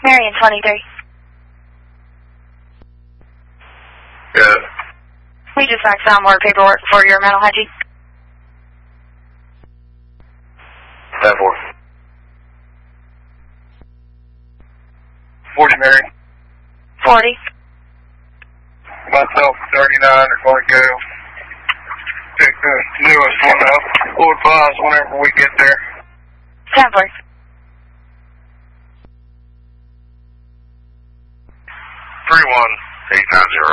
Marion 23. Good. We just faxed out more paperwork for your mental hygiene. 10-4. 40, Mary. 40. Myself, 39, are going to go pick the newest one up. We'll advise whenever we get there. 10-4. 31890.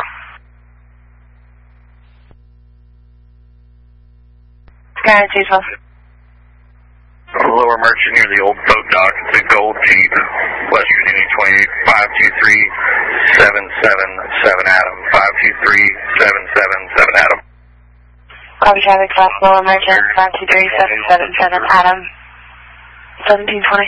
Sky 212. Lower Merchant near the old boat dock. It's a gold Jeep. West Virginia 28523-777 Adam. 523-777 Adam. Copy traffic class Lower Merchant 523-777 Adam. 1720.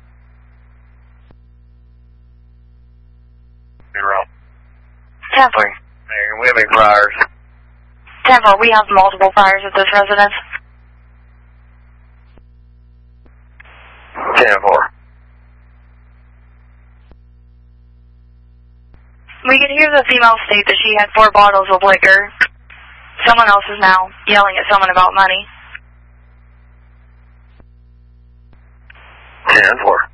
You're out. 10-4. We have any priors? 10-4. We have multiple fires at this residence. 10-4. We can hear the female state that she had 4 bottles of liquor. Someone else is now yelling at someone about money. 10-4.